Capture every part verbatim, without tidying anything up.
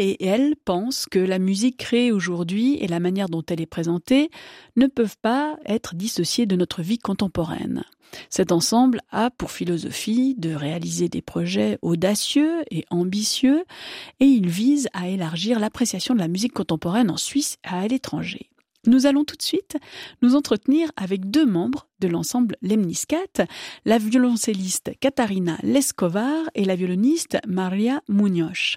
et elle pense que la musique créée aujourd'hui et la manière dont elle est présentée ne peuvent pas être dissociées de notre vie contemporaine. Cet ensemble a pour philosophie de réaliser des projets audacieux et ambitieux et il vise à élargir l'appréciation de la musique contemporaine en Suisse et à l'étranger. Nous allons tout de suite nous entretenir avec deux membres de l'ensemble Lemniscat, la violoncelliste Catarina Leskovar et la violoniste Maria Munoz.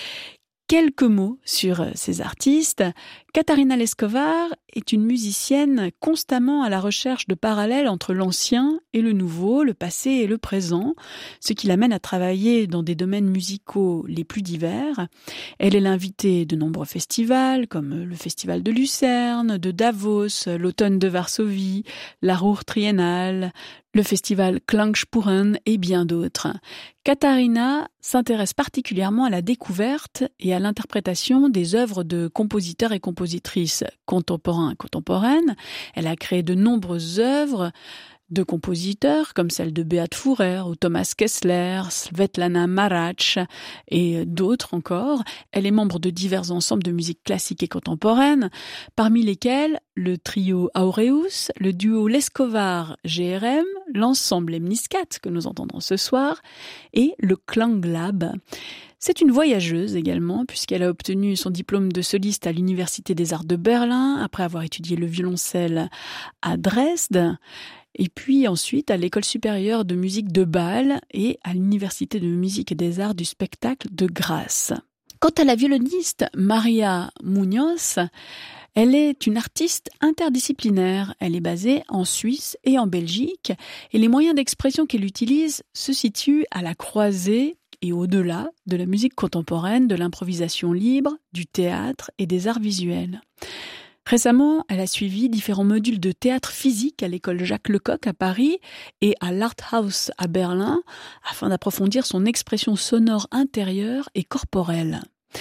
Quelques mots sur ces artistes. Catarina Leskovar est une musicienne constamment à la recherche de parallèles entre l'ancien et le nouveau, le passé et le présent, ce qui l'amène à travailler dans des domaines musicaux les plus divers. Elle est l'invitée de nombreux festivals, comme le Festival de Lucerne, de Davos, l'Automne de Varsovie, la Ruhr Triennale, le festival Klangspuren et bien d'autres. Catarina s'intéresse particulièrement à la découverte et à l'interprétation des œuvres de compositeurs et compositrices contemporains et contemporaines. Elle a créé de nombreuses œuvres de compositeurs comme celles de Beat Fourer ou Thomas Kessler, Svetlana Marach et d'autres encore. Elle est membre de divers ensembles de musique classique et contemporaine, parmi lesquels le trio Aureus, le duo Leskovar G R M, l'ensemble Lemniscat que nous entendrons ce soir et le Klanglab. C'est une voyageuse également, puisqu'elle a obtenu son diplôme de soliste à l'Université des Arts de Berlin, après avoir étudié le violoncelle à Dresde, et puis ensuite à l'École supérieure de musique de Bâle et à l'Université de musique et des arts du spectacle de Grasse. Quant à la violoniste Maria Munoz, elle est une artiste interdisciplinaire. Elle est basée en Suisse et en Belgique, et les moyens d'expression qu'elle utilise se situent à la croisée et au-delà de la musique contemporaine, de l'improvisation libre, du théâtre et des arts visuels. Récemment, elle a suivi différents modules de théâtre physique à l'école Jacques Lecoq à Paris et à l'Arthaus à Berlin, afin d'approfondir son expression sonore intérieure et corporelle.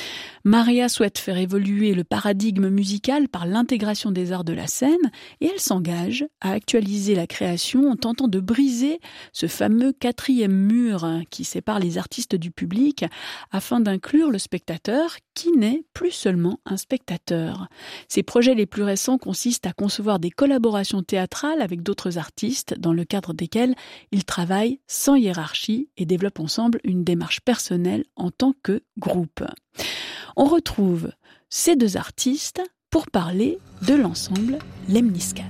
Maria souhaite faire évoluer le paradigme musical par l'intégration des arts de la scène et elle s'engage à actualiser la création en tentant de briser ce fameux quatrième mur qui sépare les artistes du public afin d'inclure le spectateur qui n'est plus seulement un spectateur. Ses projets les plus récents consistent à concevoir des collaborations théâtrales avec d'autres artistes dans le cadre desquelles ils travaillent sans hiérarchie et développent ensemble une démarche personnelle en tant que groupe. On retrouve ces deux artistes pour parler de l'ensemble Lemniscat.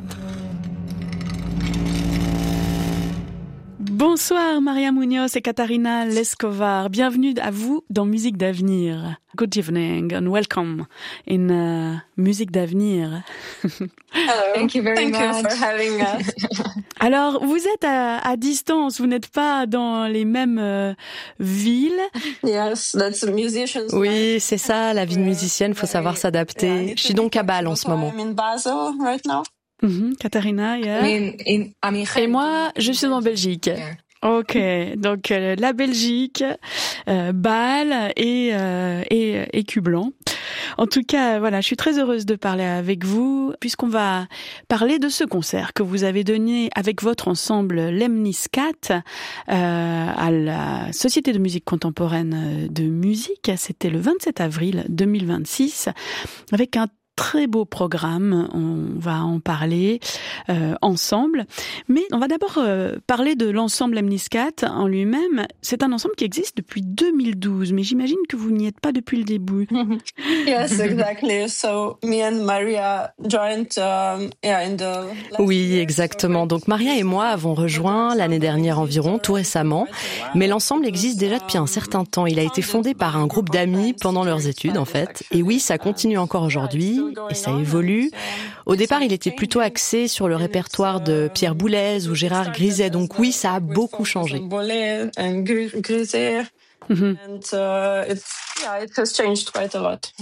Bonsoir Maria Munoz et Catarina Leskovar. Bienvenue à vous dans Musique d'avenir. Good evening and welcome in uh, Musique d'avenir. Hello. Thank you very Thank much. You for having us. Alors, vous êtes à, à distance, vous n'êtes pas dans les mêmes euh, villes. Yes, that's a musician's Oui, c'est ça, la vie de musicienne, faut savoir s'adapter. Je suis donc à Bâle en ce moment. I'm in Basel right now. Mm-hmm. Katharina, yeah. I mean, in, I mean, Et moi, je suis en Belgique. Yeah. Ok, donc euh, la Belgique, euh, Bâle et, euh, et, et Cublan. En tout cas, voilà, je suis très heureuse de parler avec vous, puisqu'on va parler de ce concert que vous avez donné avec votre ensemble Lemniscat euh, à la Société de musique contemporaine de musique. C'était le vingt-sept avril deux mille vingt-six, avec un très beau programme, on va en parler euh, ensemble. Mais on va d'abord euh, parler de l'ensemble Lemniscat en lui-même. C'est un ensemble qui existe depuis deux mille douze, mais j'imagine que vous n'y êtes pas depuis le début. Yes, exactly. So me and Maria joined um, yeah, in the Oui, exactement. Donc Maria et moi avons rejoint l'année dernière environ, tout récemment. Mais l'ensemble existe déjà depuis un certain temps. Il a été fondé par un groupe d'amis pendant leurs études, en fait. Et oui, ça continue encore aujourd'hui. Et ça évolue. Au départ, il était plutôt axé sur le répertoire de Pierre Boulez ou Gérard Griset. Donc oui, ça a beaucoup changé. Boulez and Griset. Mm-hmm. And uh, it, yeah, it has changed quite a lot.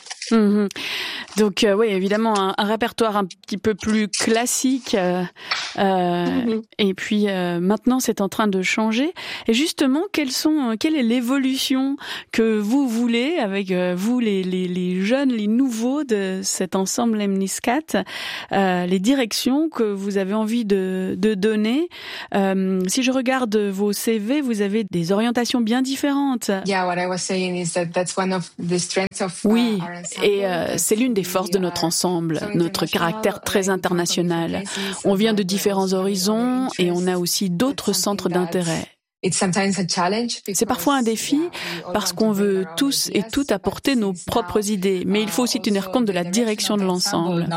Mm-hmm. Donc euh, oui, évidemment, un, un répertoire un petit peu plus classique euh, Euh, mm-hmm. Et puis euh, maintenant, c'est en train de changer. Et justement, quelles sont, quelle est l'évolution que vous voulez avec euh, vous, les, les, les jeunes, les nouveaux de cet ensemble Lemniscat, euh, les directions que vous avez envie de, de donner. Euh, si je regarde vos C V, vous avez des orientations bien différentes. Yeah, what I was saying is that that's one of the strengths of uh, oui, our ensemble. et euh, c'est l'une des forces de notre ensemble, notre caractère très international. On vient de différents horizons et on a aussi d'autres centres d'intérêt. C'est parfois un défi parce qu'on veut tous et toutes apporter nos propres idées, mais il faut aussi tenir compte de la direction de l'ensemble.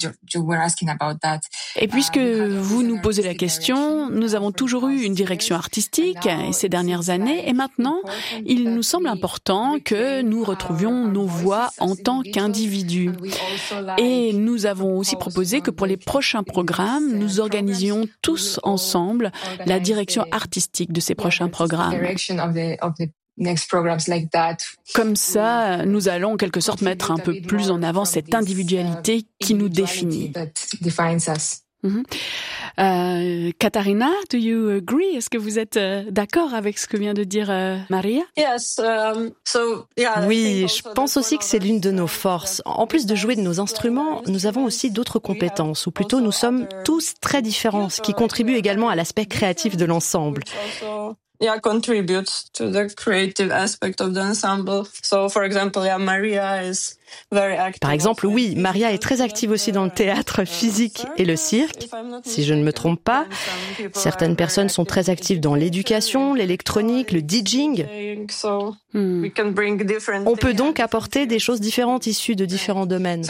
Et puisque vous nous posez la question, nous avons toujours eu une direction artistique ces dernières années et maintenant, il nous semble important que nous retrouvions nos voix en tant qu'individus. Et nous avons aussi proposé que pour les prochains programmes, nous organisions tous ensemble la direction artistique de ces prochains programmes. Comme ça, nous allons en quelque sorte mettre un peu plus en avant cette individualité qui nous définit. Mm-hmm. Euh, Katharina, do you agree? Est-ce que vous êtes euh, d'accord avec ce que vient de dire euh, Maria? Yes, um, so, yeah, oui, je pense aussi que c'est l'une de nos forces. En plus de jouer de nos instruments, nous avons aussi d'autres compétences, ou plutôt nous sommes tous très différents, ce qui contribue également à l'aspect créatif de l'ensemble. Yeah, contributes to the creative aspect of the ensemble. So, for example, yeah, Maria is very active. Par exemple, oui, Maria est très active aussi dans le théâtre physique et le cirque, si je ne me trompe pas. Certaines personnes sont très actives dans l'éducation, l'électronique, le DJing. Hmm. On peut donc apporter des choses différentes issues de différents domaines.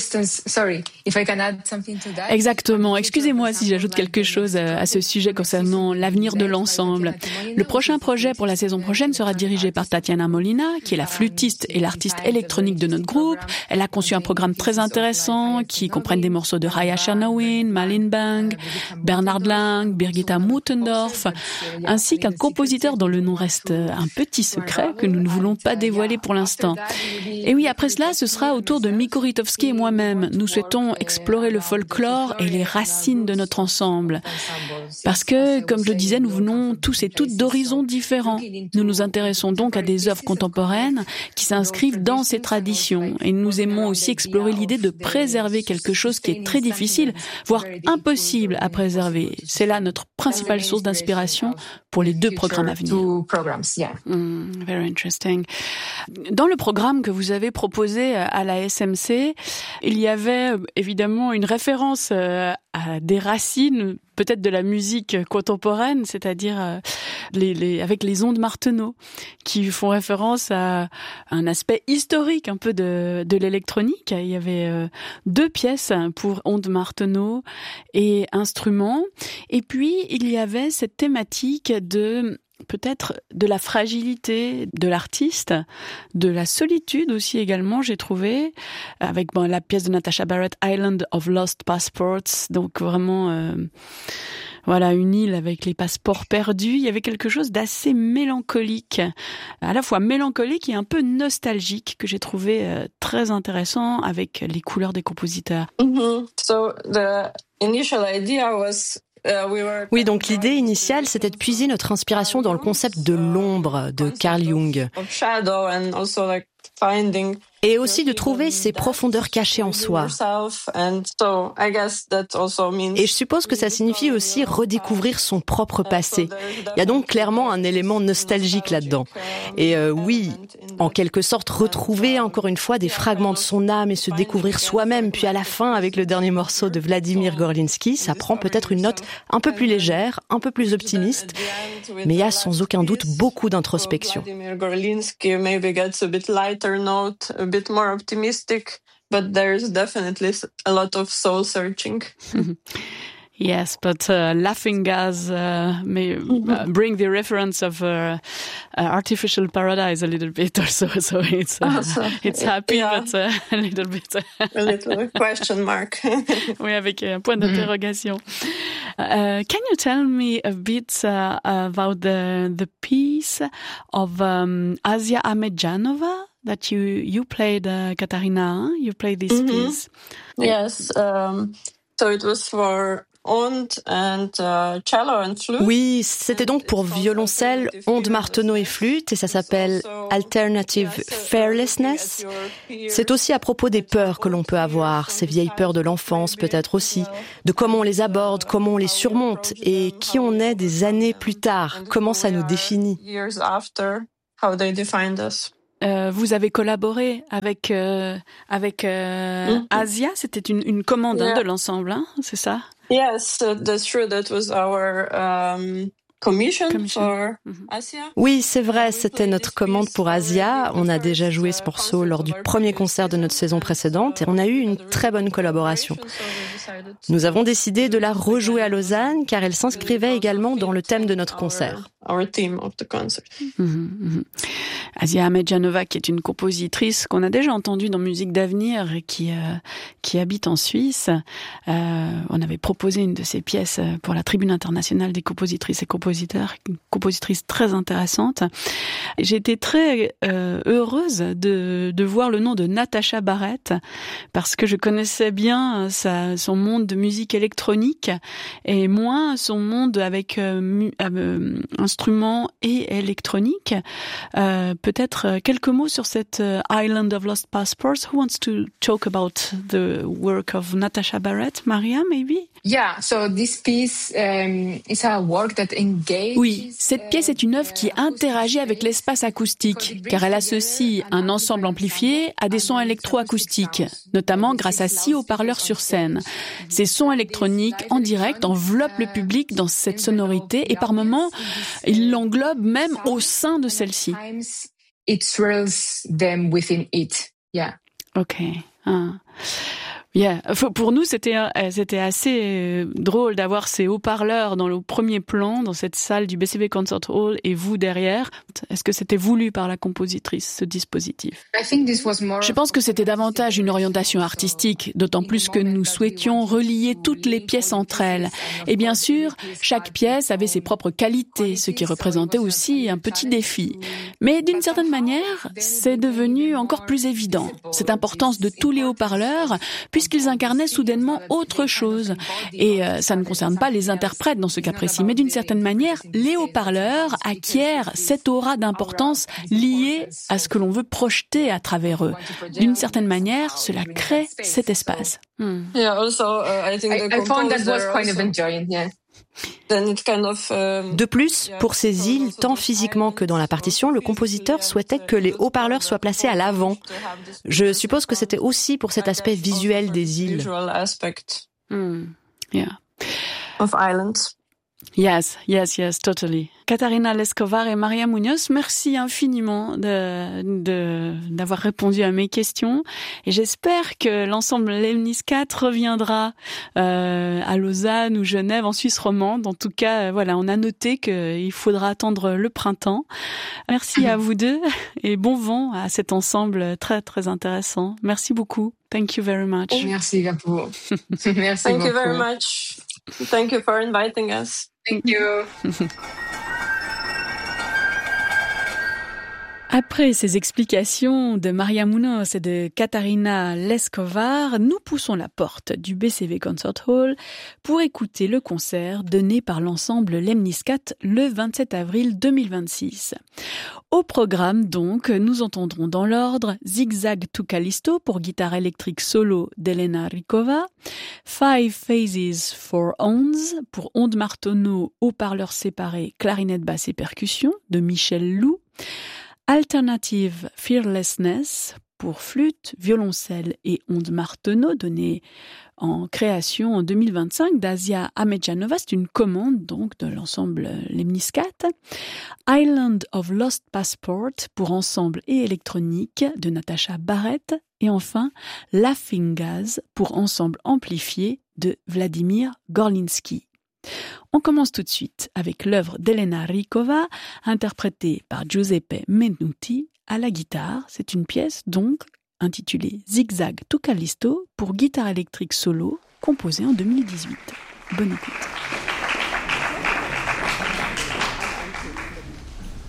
Exactement. Excusez-moi si j'ajoute quelque chose à ce sujet concernant l'avenir de l'ensemble. Le prochain projet pour la saison prochaine sera dirigé par Tatiana Molina, qui est la flûtiste et l'artiste électronique de notre groupe. Elle a conçu un programme très intéressant qui comprenne des morceaux de Raya Chernow-Win, Malin Bang, Bernhard Lang, Birgitta Muttendorf, ainsi qu'un compositeur dont le nom reste un petit secret que nous ne voulons pas dévoiler pour l'instant. Et oui, après cela, ce sera au tour de Mikko Rytovski et moi-même. Nous souhaitons explorer le folklore et les racines de notre ensemble. Parce que, comme je le disais, nous venons tous et toutes d'horizons différents. Nous nous intéressons donc à des œuvres contemporaines qui s'inscrivent dans ces traditions. Et nous aimons aussi explorer l'idée de préserver quelque chose qui est très difficile, voire impossible à préserver. C'est là notre principale source d'inspiration pour les deux programmes à venir. Mm, very interesting. Dans le programme que vous avez proposé à la S M C, il y avait évidemment une référence à des racines, peut-être de la musique contemporaine, c'est-à-dire les, les, avec les ondes Martenot, qui font référence à un aspect historique un peu de, de l'électronique. Il y avait deux pièces pour ondes Martenot et instruments. Et puis, il y avait cette thématique de peut-être de la fragilité de l'artiste, de la solitude aussi également, j'ai trouvé, avec bon, la pièce de Natasha Barrett, Island of Lost Passports, donc vraiment euh, voilà une île avec les passeports perdus. Il y avait quelque chose d'assez mélancolique, à la fois mélancolique et un peu nostalgique, que j'ai trouvé euh, très intéressant avec les couleurs des compositeurs. Mm-hmm. So the initial idea was Oui, donc l'idée initiale, c'était de puiser notre inspiration dans le concept de l'ombre de Carl Jung. Et aussi de trouver ces profondeurs cachées en soi. Et je suppose que ça signifie aussi redécouvrir son propre passé. Il y a donc clairement un élément nostalgique là-dedans. Et euh, oui, en quelque sorte, retrouver encore une fois des fragments de son âme et se découvrir soi-même. Puis à la fin, avec le dernier morceau de Vladimir Gorlinsky, ça prend peut-être une note un peu plus légère, un peu plus optimiste, mais il y a sans aucun doute beaucoup d'introspection. A bit more optimistic, but there's definitely a lot of soul searching. Yes, but uh, Laughing Gas uh, may uh, bring the reference of uh, uh, Artificial Paradise a little bit also, so it's uh, also, it's happy, yeah. But uh, a little bit. A little question mark. Oui, avec un point d'interrogation. Uh, can you tell me a bit uh, about the the piece of um, Asia Ahmedjanova that you you played, uh, Katharina? Huh? You played this mm-hmm. piece. Yes. Um, so it was for oud and uh, cello and flute. Oui, c'était donc pour violoncelle, ondes, marteneau et flûte, et ça s'appelle Alternative Fearlessness. C'est aussi à propos des peurs que l'on peut avoir, ces vieilles peurs de l'enfance peut-être aussi, de comment on les aborde, comment on les surmonte, et qui on est des années plus tard, comment ça nous définit. Euh, vous avez collaboré avec euh, avec euh, mm-hmm. Asia, c'était une, une commande yeah. hein, de l'ensemble, hein, c'est ça? Yes, that's true. That was our um, commission, commission for mm-hmm. Asia. Oui, c'est vrai, c'était notre commande pour Asia. On a déjà joué ce morceau lors du premier concert de notre saison précédente et on a eu une très bonne collaboration. Nous avons décidé de la rejouer à Lausanne car elle s'inscrivait également dans le thème de notre concert. Our theme of the concert. Mm-hmm, mm-hmm. Asia Ahmedjanova, qui est une compositrice qu'on a déjà entendue dans Musique d'avenir et qui euh, qui habite en Suisse. Euh, on avait proposé une de ses pièces pour la Tribune internationale des compositrices et compositeurs, une compositrice très intéressante. J'ai été très euh, heureuse de de voir le nom de Natasha Barrett parce que je connaissais bien sa son monde de musique électronique et moins son monde avec euh, euh, instruments et électronique. Euh, peut-être quelques mots sur cette uh, Island of Lost Passports. Who wants to talk about the work of Natasha Barrett? Maria, maybe? Yeah, so this piece um, is a work that engages. Oui, cette pièce est une œuvre qui interagit avec l'espace acoustique, car elle associe un ensemble amplifié à des sons électroacoustiques, notamment grâce à six haut-parleurs sur scène. Ces sons électroniques en direct enveloppent le public dans cette sonorité et par moments, ils l'englobent même au sein de celle-ci. It swirls them within it. Yeah. Ok. Ah. Yeah. Pour nous, c'était c'était assez drôle d'avoir ces haut-parleurs dans le premier plan, dans cette salle du B C V Concert Hall, et vous derrière. Est-ce que c'était voulu par la compositrice, ce dispositif? Je pense que c'était davantage une orientation artistique, d'autant plus que nous souhaitions relier toutes les pièces entre elles. Et bien sûr, chaque pièce avait ses propres qualités, ce qui représentait aussi un petit défi. Mais d'une certaine manière, c'est devenu encore plus évident, cette importance de tous les haut-parleurs, puisqu'ils incarnaient soudainement autre chose. Et euh, ça ne concerne pas les interprètes dans ce cas précis, mais d'une certaine manière, les haut-parleurs acquièrent cette aura d'importance liée à ce que l'on veut projeter à travers eux. D'une certaine manière, cela crée cet espace. Hmm. Yeah, also, uh, I think the I, I found that was kind of enjoying, yeah. De plus, pour ces îles, tant physiquement que dans la partition, le compositeur souhaitait que les haut-parleurs soient placés à l'avant. Je suppose que c'était aussi pour cet aspect visuel des îles. Mm. Yeah. Of islands. Yes, yes, yes, totally. Katarina Leskovar et Maria Munoz, merci infiniment de, de, d'avoir répondu à mes questions. Et j'espère que l'ensemble Lemniscat reviendra euh, à Lausanne ou Genève, en Suisse romande. En tout cas, euh, voilà, on a noté qu'il faudra attendre le printemps. Merci à vous deux et bon vent à cet ensemble très, très intéressant. Merci beaucoup. Thank you very much. Merci à vous. Merci Thank beaucoup. you very much. Thank you for inviting us. Thank you. Après ces explications de Maria Munoz et de Katarina Leskovar, nous poussons la porte du B C V Concert Hall pour écouter le concert donné par l'ensemble Lemniscat le vingt-sept avril deux mille vingt-six. Au programme donc, nous entendrons dans l'ordre Zigzag to Callisto pour guitare électrique solo d'Elena Rykova, Five Phases for Ondes pour ondes marteneau, haut-parleurs séparés, clarinette basse et percussion de Michel Lou, Alternative Fearlessness pour flûte, violoncelle et ondes marteneau donnée en création en deux mille vingt-cinq d'Asia Ahmedjanova, c'est une commande donc de l'ensemble Lemniscat. Island of Lost Passport pour ensemble et électronique de Natasha Barrett. Et enfin, Laughing Gas pour ensemble amplifié de Vladimir Gorlinsky. On commence tout de suite avec l'œuvre d'Elena Rykova, interprétée par Giuseppe Menuti à la guitare. C'est une pièce donc intitulée Zigzag to Callisto pour guitare électrique solo, composée en deux mille dix-huit. Bonne écoute.